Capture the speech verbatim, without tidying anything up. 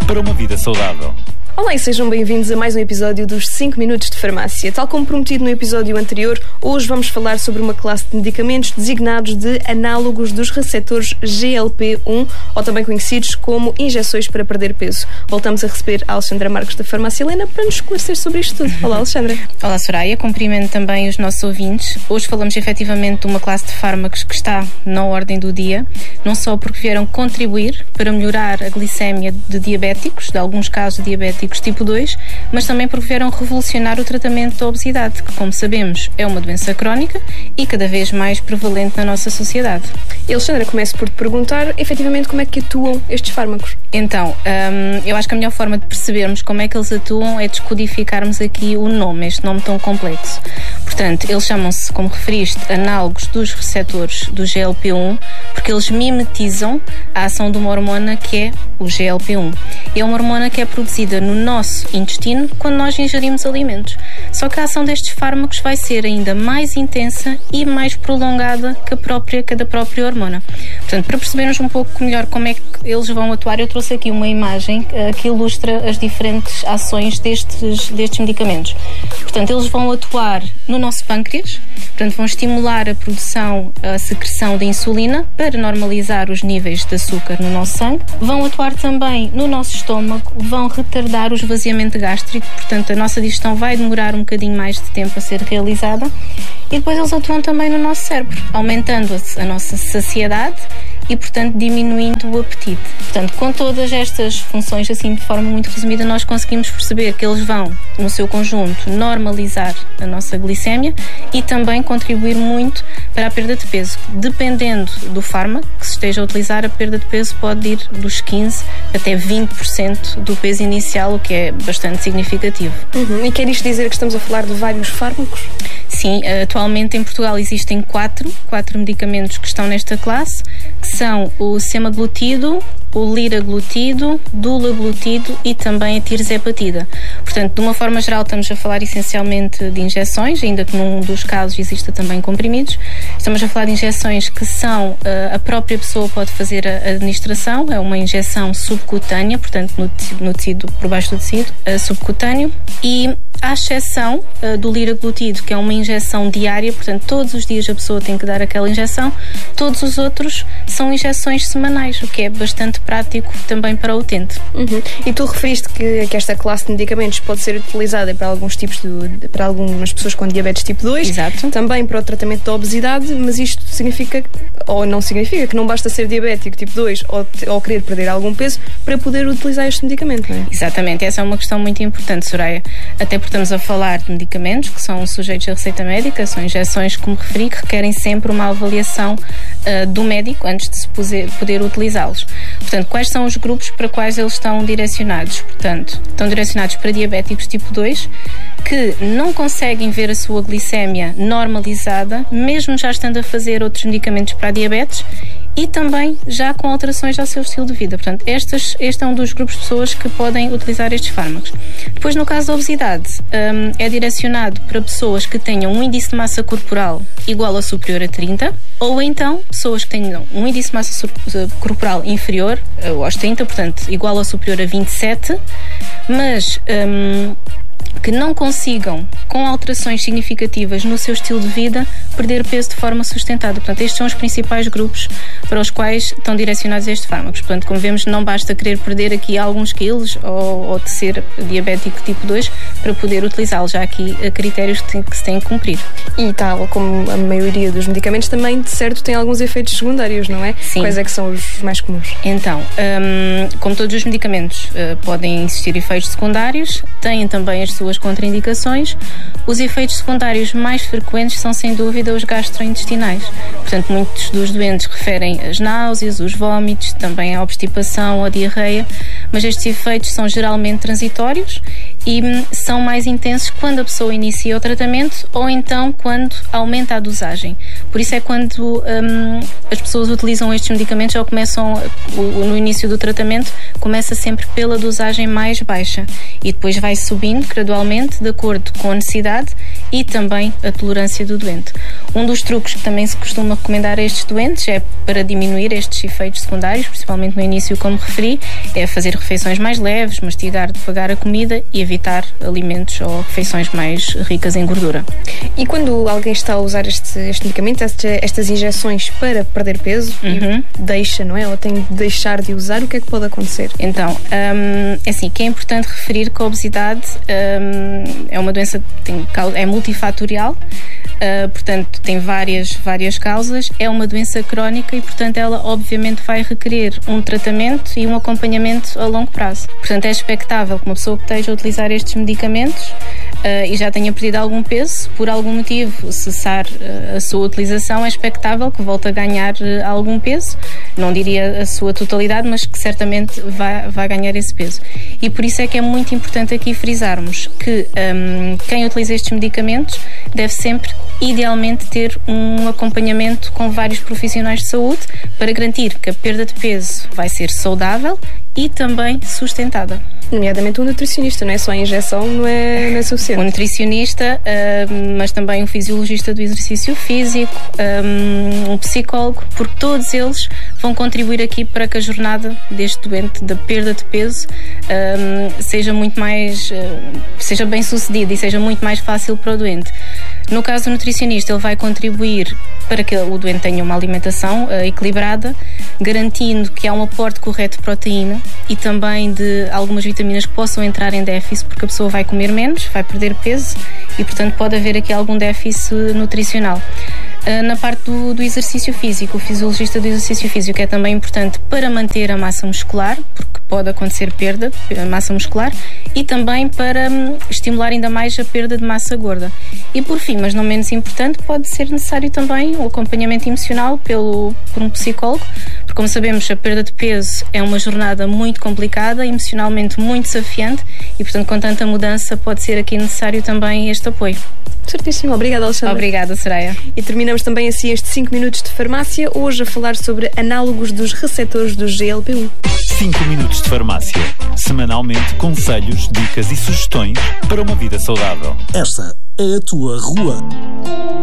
para uma vida saudável. Olá e sejam bem-vindos a mais um episódio dos cinco minutos de farmácia. Tal como prometido no episódio anterior, hoje vamos falar sobre uma classe de medicamentos designados de análogos dos receptores G L P um, ou também conhecidos como injeções para perder peso. Voltamos a receber a Alexandra Marques da Farmácia Helena para nos esclarecer sobre isto tudo. Olá, Alexandra. Olá, Soraya. Cumprimento também os nossos ouvintes. Hoje falamos efetivamente de uma classe de fármacos que está na ordem do dia, não só porque vieram contribuir para melhorar a glicémia de diabéticos, de alguns casos de diabéticos tipo dois, mas também porque vieram revolucionar o tratamento da obesidade, que, como sabemos, é uma doença crónica e cada vez mais prevalente na nossa sociedade. E, Alexandra, começo por te perguntar, efetivamente, como é que atuam estes fármacos? Então, hum, eu acho que a melhor forma de percebermos como é que eles atuam é descodificarmos aqui o nome, este nome tão complexo. Portanto, eles chamam-se, como referiste, análogos dos receptores do G L P um, porque eles mimetizam a ação de uma hormona que é o G L P um. É uma hormona que é produzida no nosso intestino quando nós ingerimos alimentos. Só que a ação destes fármacos vai ser ainda mais intensa e mais prolongada que a, própria, que a da própria hormona. Portanto, para percebermos um pouco melhor como é que eles vão atuar, eu trouxe aqui uma imagem uh, que ilustra as diferentes ações destes, destes medicamentos. Portanto, eles vão atuar no nosso pâncreas, portanto, vão estimular a produção, a secreção de insulina para normalizar os níveis de açúcar no nosso sangue. Vão atuar também no nosso estômago, vão retardar o esvaziamento gástrico, portanto, a nossa digestão vai demorar um bocadinho mais de tempo a ser realizada. E depois eles atuam também no nosso cérebro, aumentando a nossa saciedade e, portanto, diminuindo o apetite. Portanto, com todas estas funções, assim, de forma muito resumida, nós conseguimos perceber que eles vão, no seu conjunto, normalizar a nossa glicémia e também contribuir muito para a perda de peso. Dependendo do fármaco que se esteja a utilizar, a perda de peso pode ir dos quinze até vinte por cento do peso inicial, o que é bastante significativo. Uhum. E quer isto dizer que estamos a falar de vários fármacos? Sim, atualmente em Portugal existem quatro, quatro medicamentos que estão nesta classe, que são o semaglutido, o liraglutido, dulaglutido e também a tirzepatida. Portanto, de uma forma geral, estamos a falar essencialmente de injeções, ainda que num dos casos exista também comprimidos. Estamos a falar de injeções que são, a própria pessoa pode fazer a administração, é uma injeção subcutânea, portanto, no tecido, no tecido por baixo do tecido, subcutâneo, e à exceção uh, do liraglutido, que é uma injeção diária, portanto, todos os dias a pessoa tem que dar aquela injeção. Todos os outros são injeções semanais, o que é bastante prático também para o utente. Uhum. E tu referiste que, que esta classe de medicamentos pode ser utilizada para alguns tipos de, de, para algumas pessoas com diabetes tipo dois. Exato. Também para o tratamento da obesidade, mas isto significa, ou não significa, que não basta ser diabético tipo dois ou, ou querer perder algum peso para poder utilizar este medicamento, não é? Exatamente, essa é uma questão muito importante, Soraya, até porque estamos a falar de medicamentos que são sujeitos à receita médica, são injeções, como referi, que requerem sempre uma avaliação uh, do médico antes de se poder, poder utilizá-los. Portanto, quais são os grupos para quais eles estão direcionados? Portanto, estão direcionados para diabéticos tipo dois, que não conseguem ver a sua glicémia normalizada, mesmo já estando a fazer outros medicamentos para a diabetes, e também já com alterações ao seu estilo de vida. Portanto, estes, este é um dos grupos de pessoas que podem utilizar estes fármacos. Depois, no caso da obesidade, um, é direcionado para pessoas que tenham um índice de massa corporal igual ou superior a trinta, ou então pessoas que tenham um índice de massa corporal inferior aos trinta, portanto, igual ou superior a vinte e sete, mas Um, que não consigam, com alterações significativas no seu estilo de vida, perder peso de forma sustentada. Portanto, estes são os principais grupos para os quais estão direcionados estes fármacos. Portanto, como vemos, não basta querer perder aqui alguns quilos ou, ou de ser diabético tipo dois para poder utilizá-los. Já há aqui critérios que, tem, que se têm que cumprir. E tal como a maioria dos medicamentos, também, de certo, tem alguns efeitos secundários, não é? Sim. Quais é que são os mais comuns? Então, hum, como todos os medicamentos, uh, podem existir efeitos secundários, têm também as suas contraindicações. Os efeitos secundários mais frequentes são, sem dúvida, os gastrointestinais. Portanto, muitos dos doentes referem as náuseas, os vômitos, também a obstipação, a diarreia, mas estes efeitos são geralmente transitórios e hum, são mais intensos quando a pessoa inicia o tratamento ou então quando aumenta a dosagem. Por isso é quando hum, as pessoas utilizam estes medicamentos ou começam, o, no início do tratamento, começa sempre pela dosagem mais baixa e depois vai subindo gradualmente de acordo com a necessidade e também a tolerância do doente. Um dos truques que também se costuma recomendar a estes doentes é para diminuir estes efeitos secundários, principalmente no início, como referi, é fazer refeições mais leves, mastigar devagar a comida e evitar alimentos ou refeições mais ricas em gordura. E quando alguém está a usar este, este medicamento, este, estas injeções para perder peso, Uhum. e deixa, não é? Ou tem de deixar de usar, o que é que pode acontecer? Então, hum, é assim, que é importante referir que a obesidade hum, é uma doença, tem, é multifatorial, uh, portanto tem várias, várias causas, é uma doença crónica e, portanto, ela obviamente vai requerer um tratamento e um acompanhamento a longo prazo. Portanto, é expectável que uma pessoa que esteja a utilizar estes medicamentos uh, e já tenha perdido algum peso, por algum motivo cessar uh, a sua utilização, é expectável que volte a ganhar uh, algum peso, não diria a sua totalidade, mas que certamente vai, vai ganhar esse peso. E por isso é que é muito importante aqui frisarmos que um, quem utiliza estes medicamentos deve sempre, idealmente, ter um acompanhamento com vários profissionais de saúde para garantir que a perda de peso vai ser saudável e também sustentada. Nomeadamente um nutricionista, não é só a injeção, não é, não é suficiente. Um nutricionista, uh, mas também um fisiologista do exercício físico, um, um psicólogo, porque todos eles vão contribuir aqui para que a jornada deste doente da perda de peso um, seja muito mais, uh, seja bem sucedida e seja muito mais fácil para o doente. No caso do nutricionista, ele vai contribuir para que o doente tenha uma alimentação uh, equilibrada, garantindo que há um aporte correto de proteína e também de algumas vitaminas que possam entrar em déficit, porque a pessoa vai comer menos, vai perder peso e, portanto, pode haver aqui algum déficit nutricional. Uh, na parte do, do exercício físico, o fisiologista do exercício físico é também importante para manter a massa muscular, porque pode acontecer perda de massa muscular, e também para um, estimular ainda mais a perda de massa gorda. E por fim, mas não menos importante, pode ser necessário também o acompanhamento emocional pelo, por um psicólogo, porque, como sabemos, a perda de peso é uma jornada muito complicada, emocionalmente muito desafiante e, portanto, com tanta mudança pode ser aqui necessário também este apoio. Certíssimo, obrigada, Alexandra. Obrigada, Soraya. E terminamos também assim estes cinco minutos de farmácia, hoje a falar sobre análogos dos receptores do G L P um. cinco minutos de farmácia. Semanalmente, conselhos, dicas e sugestões para uma vida saudável. Esta é a tua rua.